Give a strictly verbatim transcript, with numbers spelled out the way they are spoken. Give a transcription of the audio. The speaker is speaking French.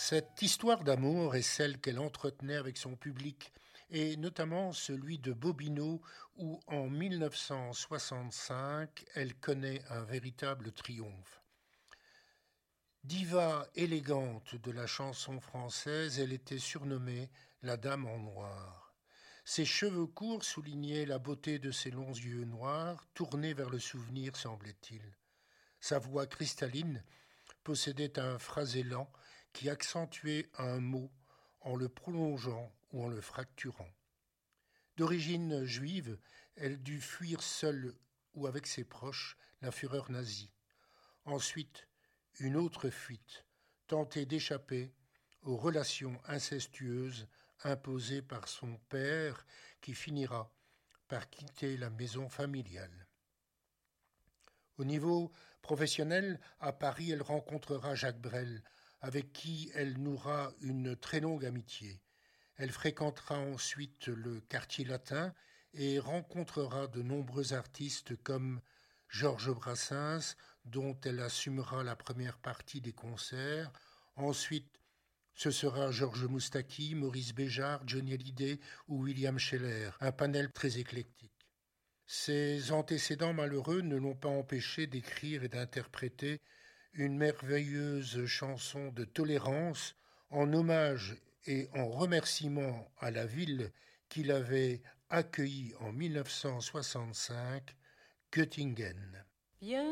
Cette histoire d'amour est celle qu'elle entretenait avec son public, et notamment celui de Bobino, où en mille neuf cent soixante-cinq, elle connaît un véritable triomphe. Diva élégante de la chanson française, elle était surnommée la Dame en noir. Ses cheveux courts soulignaient la beauté de ses longs yeux noirs, tournés vers le souvenir, semblait-il. Sa voix cristalline possédait un phrasélan qui accentuait un mot en le prolongeant ou en le fracturant. D'origine juive, elle dut fuir seule ou avec ses proches la fureur nazie. Ensuite, une autre fuite, tenter d'échapper aux relations incestueuses imposées par son père qui finira par quitter la maison familiale. Au niveau professionnel, à Paris, elle rencontrera Jacques Brel, avec qui elle nouera une très longue amitié. Elle fréquentera ensuite le quartier latin et rencontrera de nombreux artistes comme Georges Brassens, dont elle assumera la première partie des concerts. Ensuite, ce sera Georges Moustaki, Maurice Béjart, Johnny Hallyday ou William Sheller, un panel très éclectique. Ses antécédents malheureux ne l'ont pas empêché d'écrire et d'interpréter une merveilleuse chanson de tolérance en hommage et en remerciement à la ville qui l'avait accueilli en mille neuf cent soixante-cinq, Göttingen. Viens